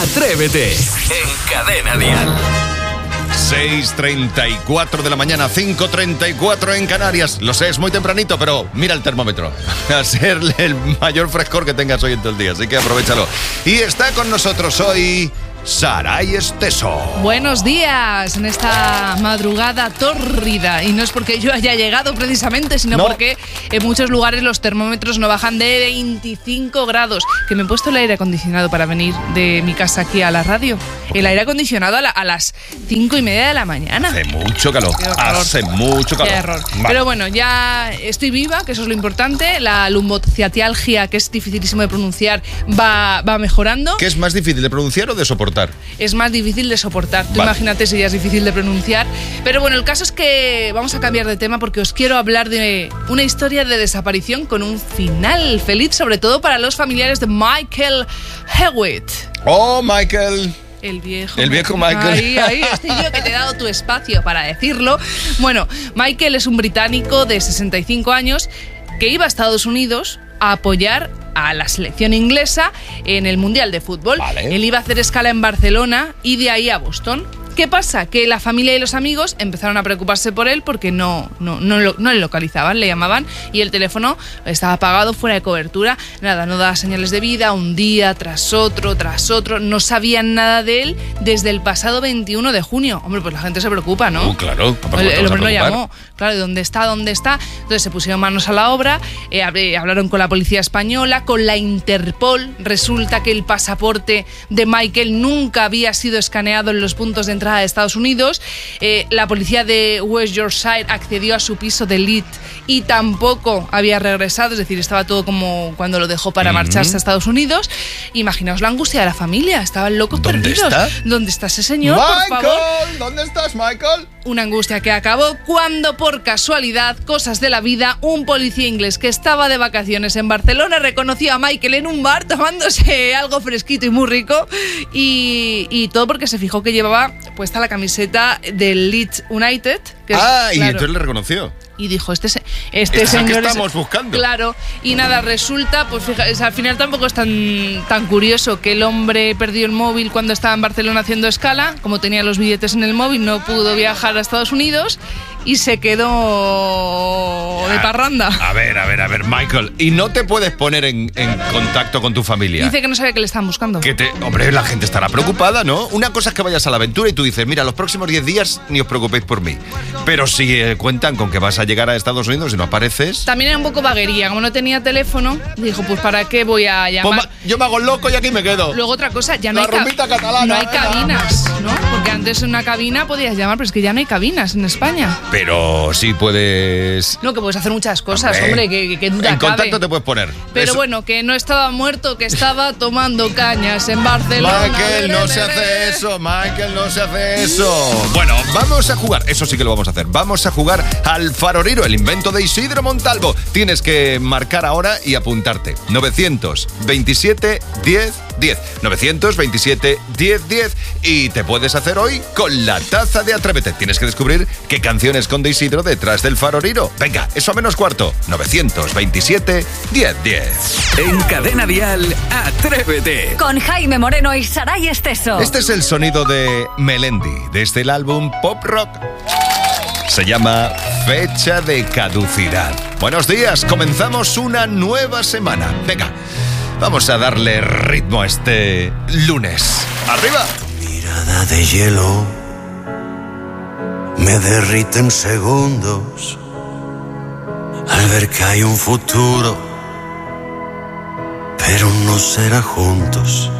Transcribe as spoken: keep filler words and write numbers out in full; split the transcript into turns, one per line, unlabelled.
Atrévete en Cadena Dial.
seis treinta y cuatro de la mañana, cinco treinta y cuatro en Canarias. Lo sé, es muy tempranito, pero mira el termómetro. A ser el mayor frescor que tengas hoy en todo el día, así que aprovéchalo. Y está con nosotros hoy Saray Esteso.
Buenos días en esta madrugada tórrida. Y no es porque yo haya llegado precisamente, sino
no.
porque en muchos lugares los termómetros no bajan de veinticinco grados. Que me he puesto el aire acondicionado para venir de mi casa aquí a la radio. El aire acondicionado a, la, a las cinco y media de la mañana.
Hace mucho calor. Hace mucho calor.
Qué error.
Vale.
Pero bueno, ya estoy viva, que eso es lo importante. La lumbociatialgia, que es dificilísimo de pronunciar, va, va mejorando.
¿Qué es más difícil de pronunciar o de soportar?
Es más difícil de soportar. Tú
vale.
Imagínate si ya es difícil de pronunciar. Pero bueno, el caso es que vamos a cambiar de tema porque os quiero hablar de una historia de desaparición con un final feliz, sobre todo para los familiares de Michael Hewitt.
Oh, Michael.
El viejo.
El viejo Michael.
Ahí, ahí, estoy yo que te he dado tu espacio para decirlo. Bueno, Michael es un británico de sesenta y cinco años que iba a Estados Unidos a apoyar a la selección inglesa en el Mundial de Fútbol.
Vale.
Él iba a hacer escala en Barcelona y de ahí a Boston. ¿Qué pasa? Que la familia y los amigos empezaron a preocuparse por él porque no, no, no, lo, no le localizaban, le llamaban y el teléfono estaba apagado, fuera de cobertura, nada, no daba señales de vida, un día tras otro, tras otro, no sabían nada de él desde el pasado veintiuno de junio. Hombre, pues la gente se preocupa, ¿no?
Uh, claro.
El, el hombre no llamó, claro, ¿dónde está? ¿Dónde está? Entonces se pusieron manos a la obra, eh, hablaron con la policía española, con la Interpol. Resulta que el pasaporte de Michael nunca había sido escaneado en los puntos de entrada de Estados Unidos. Eh, la policía de West Yorkshire accedió a su piso de Leeds y tampoco había regresado, es decir, estaba todo como cuando lo dejó para uh-huh. marcharse a Estados Unidos. Imaginaos la angustia de la familia, estaban locos
¿Dónde
perdidos.
está?
¿Dónde está ese señor,
Michael,
por favor?
¿Dónde estás, Michael?
Una angustia que acabó cuando, por casualidad, cosas de la vida, un policía inglés que estaba de vacaciones en Barcelona reconoció a Michael en un bar tomándose algo fresquito y muy rico y, y todo porque se fijó que llevaba puesta la camiseta del Leeds United. Que es,
ah, y
claro,
entonces le reconoció.
Y dijo, este, este,
este
señor
es el que estamos
es,
buscando.
Claro, y nada, resulta, pues fíjate, al final tampoco es tan, tan curioso que el hombre perdió el móvil cuando estaba en Barcelona haciendo escala, como tenía los billetes en el móvil, no pudo viajar a Estados Unidos y se quedó ya, de parranda.
A ver, a ver, a ver, Michael, ¿y no te puedes poner en, en contacto con tu familia?
Dice que no sabe que le están buscando.
Que te, hombre, la gente estará preocupada, ¿no? Una cosa es que vayas a la aventura y tú dices, mira, los próximos diez días ni os preocupéis por mí. Pero si eh, cuentan con que vas a llegar a Estados Unidos y no apareces...
También era un poco vaguería, como no tenía teléfono, dijo, pues ¿para qué voy a llamar?
Pues, yo me hago loco y aquí me quedo.
Luego otra cosa, ya no
la
hay,
rumbita catalana,
no hay cabinas, ¿no? Porque antes en una cabina podías llamar, pero es que ya no hay cabinas en España.
Pero sí puedes...
No, que puedes hacer muchas cosas, hombre, hombre que, que duda
en
cabe.
contacto te puedes poner.
Pero
eso.
Bueno, que no estaba muerto, que estaba tomando cañas en Barcelona.
Michael, no se hace eso, Michael, no se hace eso. Bueno, vamos a jugar, eso sí que lo vamos a hacer. Vamos a jugar al Faroriro, el invento de Isidro Montalvo. Tienes que marcar ahora y apuntarte. novecientos veintisiete diez diez. novecientos veintisiete diez diez. Y te puedes hacer hoy con la taza de Atrévete. Tienes que descubrir qué canción esconde Isidro detrás del Faroriro. Venga, eso a menos cuarto. novecientos veintisiete diez diez.
En Cadena Dial, Atrévete.
Con Jaime Moreno y Saray Esteso.
Este es el sonido de Melendi, desde el álbum Pop Rock. Se llama Fecha de Caducidad. Buenos días, comenzamos una nueva semana. Venga, vamos a darle ritmo a este lunes. ¡Arriba!
Mirada de hielo me derrite en segundos al ver que hay un futuro, pero no será juntos.